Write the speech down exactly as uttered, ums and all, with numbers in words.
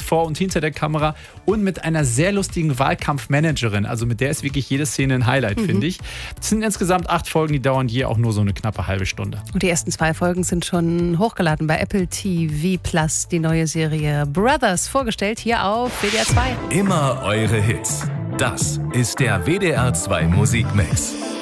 vor und hinter der Kamera und mit einer sehr lustigen Wahlkampfmanagerin. Also mit der ist wirklich jede Szene ein Highlight, mhm. finde ich. Es sind insgesamt acht Folgen, die dauern je auch nur so eine knappe halbe Stunde. Und die ersten zwei Folgen sind schon hochgeladen bei Apple T V Plus. Die neue Serie Brothers vorgestellt hier auf W D R zwei. Immer eure Hits. Das ist der W D R zwei Musikmix.